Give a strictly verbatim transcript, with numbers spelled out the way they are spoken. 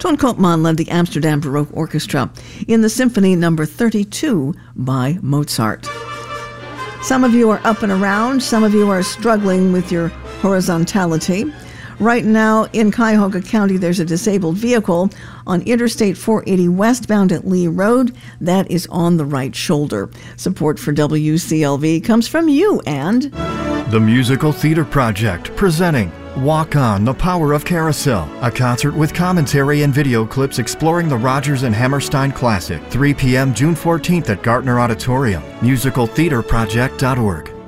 Toon Koopman led the Amsterdam Baroque Orchestra in the Symphony Number thirty-two by Mozart. Some of you are up and around. Some of you are struggling with your horizontality. Right now in Cuyahoga County, there's a disabled vehicle on Interstate four eighty westbound at Lee Road. That is on the right shoulder. Support for W C L V comes from you and the Musical Theater Project, presenting Walk On, The Power of Carousel, a concert with commentary and video clips exploring the Rodgers and Hammerstein classic, three p.m. June fourteenth at Gartner Auditorium, musical theater project dot org.